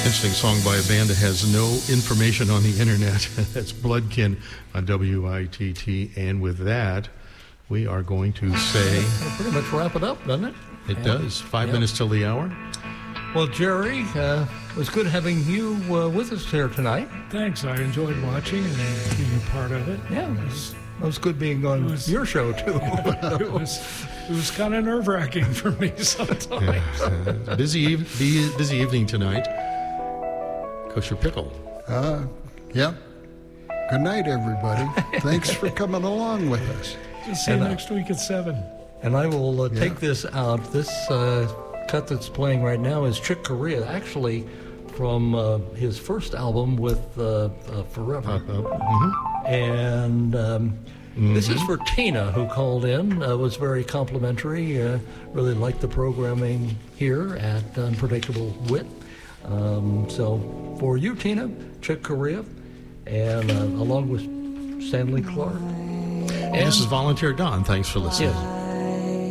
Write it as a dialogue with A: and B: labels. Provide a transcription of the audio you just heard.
A: Interesting song by a band that has no information on the internet. That's Bloodkin on WITT. And with that, we are going to say...
B: It'll pretty much wrap it up, doesn't it?
A: It does. 5 minutes till the hour.
B: Well, Jerry, it was good having you with us here tonight.
C: Thanks. I enjoyed watching and being a part of it.
B: Yeah, it was good being on your show, too.
C: It was kind of nerve-wracking for me sometimes.
A: Yeah, busy evening tonight. Kosher Pickle.
D: Yeah. Good night, everybody. Thanks for coming along with us.
C: See you next week at 7.
B: And I will take this out. This cut that's playing right now is Chick Corea, actually from his first album with Forever. And this is for Tina, who called in, was very complimentary, really liked the programming here at Unpredictable Wit. So for you, Tina, Chick Corea, and along with Stanley Clark.
A: And this is Volunteer Don. Thanks for listening.
B: Yes.